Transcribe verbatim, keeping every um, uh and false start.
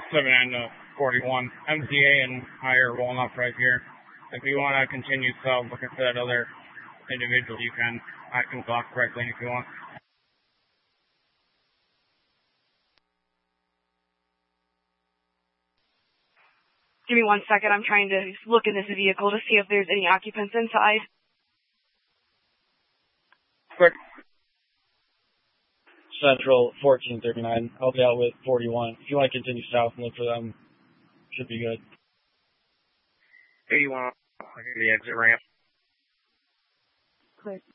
seventy-nine to forty-one. M C A and higher rolling up right here. If you want to continue south looking for that other individual, you can. I can block right lane if you want. Give me one second. I'm trying to look in this vehicle to see if there's any occupants inside. Quick. Central fourteen thirty-nine. I'll be out with forty-one. If you want to continue south and look for them, should be good. Hey, you want the exit ramp? Clear.